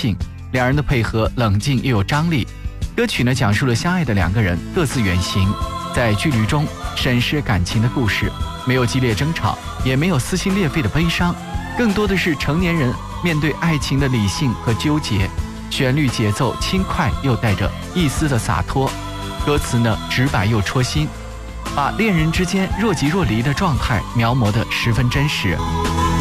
性，两人的配合冷静又有张力。歌曲呢讲述了相爱的两个人各自远行，在距离中审视感情的故事，没有激烈争吵，也没有撕心裂肺的悲伤，更多的是成年人面对爱情的理性和纠结。旋律节奏轻快又带着一丝的洒脱，歌词呢直白又戳心，把恋人之间若即若离的状态描摹得十分真实。